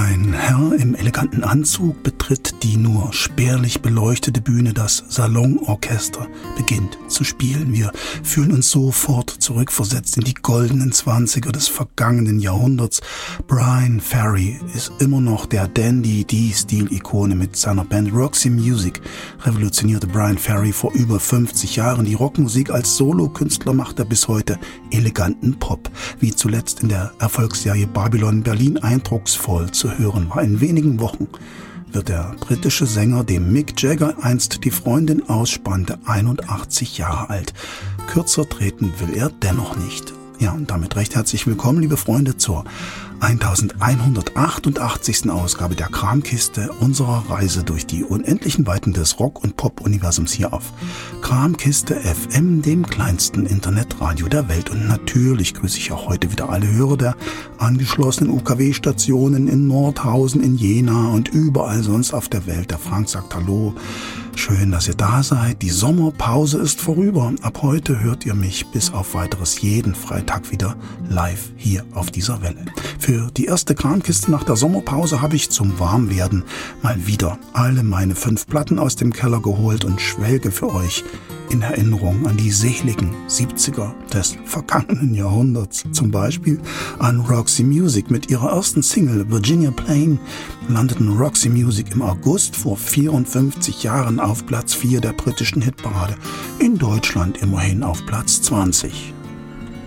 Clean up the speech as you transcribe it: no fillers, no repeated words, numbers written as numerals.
Ein Herr im eleganten Anzug betritt die nur spärlich beleuchtete Bühne. Das Salonorchester beginnt zu spielen. Wir fühlen uns sofort zurückversetzt in die goldenen 20er des vergangenen Jahrhunderts. Bryan Ferry ist immer noch der Dandy, die Stilikone. Mit seiner Band Roxy Music revolutionierte Bryan Ferry vor über 50 Jahren die Rockmusik. Als Solokünstler macht er bis heute eleganten Pop, wie zuletzt in der Erfolgsserie Babylon Berlin eindrucksvoll zu hören war. In wenigen Wochen wird der britische Sänger, dem Mick Jagger einst die Freundin ausspannte, 81 Jahre alt. Kürzer treten will er dennoch nicht. Ja, und damit recht herzlich willkommen, liebe Freunde, zur 1188. Ausgabe der Kramkiste, unserer Reise durch die unendlichen Weiten des Rock- und Pop-Universums hier auf Kramkiste FM, dem kleinsten Internetradio der Welt. Und natürlich grüße ich auch heute wieder alle Hörer der angeschlossenen UKW-Stationen in Nordhausen, in Jena und überall sonst auf der Welt. Der Frank sagt Hallo. Schön, dass ihr da seid. Die Sommerpause ist vorüber. Ab heute hört ihr mich bis auf Weiteres jeden Freitag wieder live hier auf dieser Welle. Für die erste Kramkiste nach der Sommerpause habe ich zum Warmwerden mal wieder alle meine 5 Platten aus dem Keller geholt und schwelge für euch in Erinnerung an die seligen 70er des vergangenen Jahrhunderts. Zum Beispiel an Roxy Music. Mit ihrer ersten Single Virginia Plain landeten Roxy Music im August vor 54 Jahren auf Platz 4 der britischen Hitparade. In Deutschland immerhin auf Platz 20.